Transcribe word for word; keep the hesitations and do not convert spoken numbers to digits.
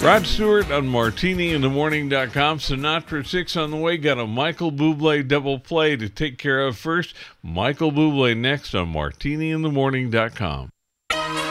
Rod Stewart on Martini in the Morning dot com. Sinatra six on the way. Got a Michael Bublé double play to take care of first. Michael Bublé next on Martini in the Morning dot com.